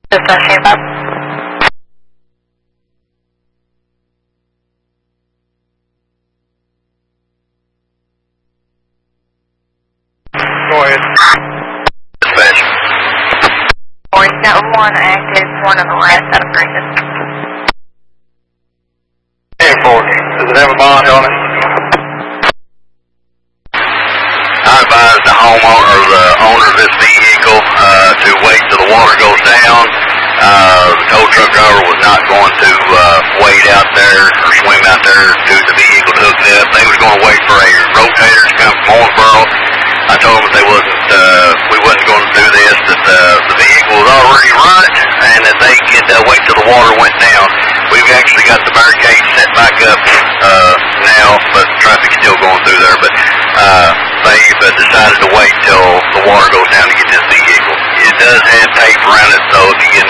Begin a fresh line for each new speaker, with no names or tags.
shape up.
Go ahead. Dispatch.
Voice Net 1 active, one of the last operators.
Hey, Ford. Does it have a bond on it? I advise the homeowner or the owner of this vehicle to wait till the water goes down. The tow truck driver was not going to wade out there or swim out there to the vehicle to hook it up. They was going to wait for a rotator to come from Owensboro. I told them that we wasn't going to do this, that the vehicle was already running and that they could wait till the water went down. We've actually got the barricade set back up now, but traffic's still going through there. But they've decided to wait till the water goes down to get this vehicle. It does have tape around it, so if you can